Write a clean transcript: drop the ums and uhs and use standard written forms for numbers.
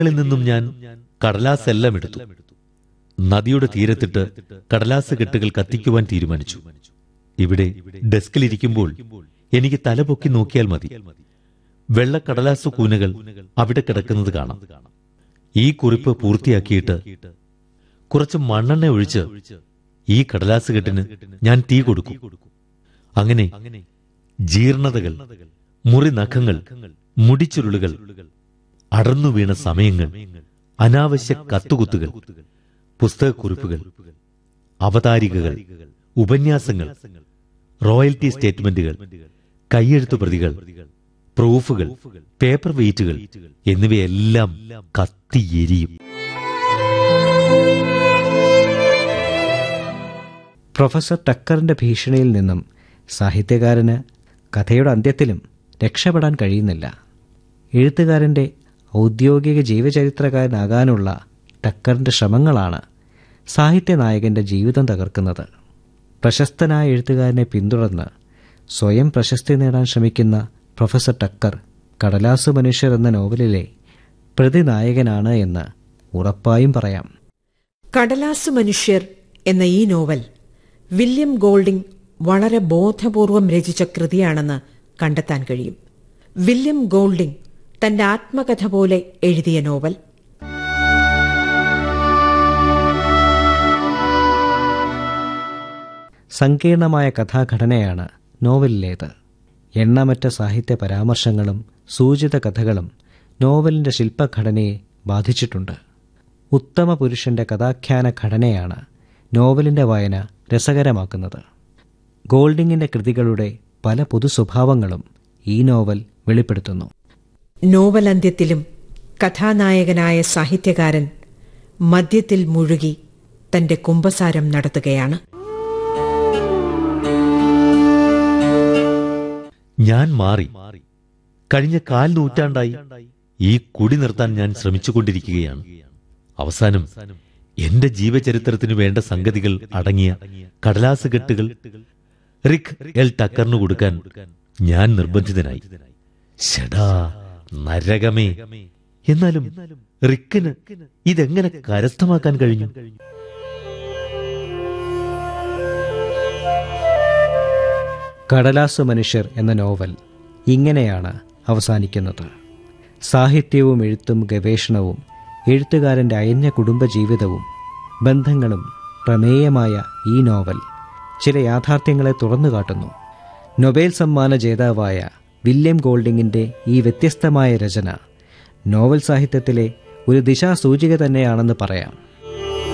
ിൽ നിന്നും ഞാൻ കടലാസെല്ലാം എടുത്തു. നദിയുടെ തീരത്തിട്ട് കടലാസ് കെട്ടുകൾ കത്തിക്കുവാൻ തീരുമാനിച്ചു. ഇവിടെ ഡെസ്കിലിരിക്കുമ്പോൾ എനിക്ക് തലപൊക്കി നോക്കിയാൽ മതി. വെള്ളക്കടലാസ് കൂനകൾ അവിടെ കിടക്കുന്നത് കാണാം. ഈ കുറിപ്പ് പൂർത്തിയാക്കിയിട്ട് കുറച്ച് മണ്ണെണ്ണ ഒഴിച്ച് ഈ കടലാസ് കെട്ടിന് ഞാൻ തീ കൊടുക്കും. അങ്ങനെ ജീർണതകൾ, മുറി നഖങ്ങൾ, മുടിച്ചുരുളുകൾ, അടർന്നു വീണ സമയങ്ങൾ, അനാവശ്യ കത്തുകുത്തുകൾ, പുസ്തകക്കുറിപ്പുകൾ, അവതാരികകൾ, ഉപന്യാസങ്ങൾ, റോയൽറ്റി സ്റ്റേറ്റ്മെന്റുകൾ, കൈയെഴുത്തു പ്രതികൾ, പ്രൂഫുകൾ, പേപ്പർ വെയിറ്റുകൾ എന്നിവയെല്ലാം കത്തിയെരിയും. പ്രൊഫസർ ടക്കറിന്റെ ഭീഷണിയിൽ നിന്നും സാഹിത്യകാരന് കഥയുടെ അന്ത്യത്തിലും രക്ഷപ്പെടാൻ കഴിയുന്നില്ല. എഴുത്തുകാരൻ്റെ ഔദ്യോഗിക ജീവചരിത്രകാരനാകാനുള്ള ടക്കറിന്റെ ശ്രമങ്ങളാണ് സാഹിത്യനായകന്റെ ജീവിതം തകർക്കുന്നത്. പ്രശസ്തനായ എഴുത്തുകാരനെ പിന്തുടർന്ന് സ്വയം പ്രശസ്തി നേടാൻ ശ്രമിക്കുന്ന പ്രൊഫസർ ടക്കർ കടലാസ് മനുഷ്യർ എന്ന നോവലിലെ പ്രതിനായകനാണ് എന്ന് ഉറപ്പായും പറയാം. കടലാസ് മനുഷ്യർ എന്ന ഈ നോവൽ വില്യം ഗോൾഡിംഗ് വളരെ ബോധപൂർവം രചിച്ച കൃതിയാണെന്ന് കണ്ടെത്താൻ കഴിയും. വില്യം ഗോൾഡിംഗ് തന്റെ ആത്മകഥ പോലെ എഴുതിയ നോവൽ സങ്കീർണമായ കഥാഘടനയാണ് നോവലിലേത്. എണ്ണമറ്റ സാഹിത്യ പരാമർശങ്ങളും സൂചിത കഥകളും നോവലിന്റെ ശില്പഘടനയെ ബാധിച്ചിട്ടുണ്ട്. ഉത്തമ പുരുഷന്റെ കഥാഖ്യാന ഘടനയാണ് നോവലിന്റെ വായന രസകരമാക്കുന്നത്. ഗോൾഡിങ്ങിന്റെ കൃതികളുടെ പല പൊതു സ്വഭാവങ്ങളും ഈ നോവൽ വെളിപ്പെടുത്തുന്നു. നോവൽ അന്ത്യത്തിലും കഥാനായകനായ സാഹിത്യകാരൻ മദ്യത്തിൽ മുഴുകി തന്റെ കുമ്പസാരം നടത്തുകയാണ്. ഞാൻ മാറി. കഴിഞ്ഞ 4 നൂറ്റാണ്ടായി ഈ കുടി നിർത്താൻ ഞാൻ ശ്രമിച്ചുകൊണ്ടിരിക്കുകയാണ്. അവസാനം എന്റെ ജീവചരിത്രത്തിനു വേണ്ട സംഗതികൾ അടങ്ങിയ കടലാസ് കെട്ടുകൾ റിക് എൽ ടക്കറിന് കൊടുക്കാൻ ഞാൻ നിർബന്ധിതനായി. ശടാ നരകമേ! എന്നാലും റിക്കിന് ഇതെങ്ങനെ കരസ്ഥമാക്കാൻ കഴിഞ്ഞു? കടലാസ് മനുഷ്യർ എന്ന നോവൽ ഇങ്ങനെയാണ് അവസാനിക്കുന്നത്. സാഹിത്യവും എഴുത്തും ഗവേഷണവും എഴുത്തുകാരൻ്റെ അയഞ്ഞ കുടുംബജീവിതവും ബന്ധങ്ങളും പ്രമേയമായ ഈ നോവൽ ചില യാഥാർത്ഥ്യങ്ങളെ തുറന്നുകാട്ടുന്നു. നൊബേൽ സമ്മാന ജേതാവായ വില്യം ഗോൾഡിങ്ങിൻ്റെ ഈ വ്യത്യസ്തമായ രചന നോവൽ സാഹിത്യത്തിലെ ഒരു ദിശാസൂചിക തന്നെയാണെന്ന് പറയാം.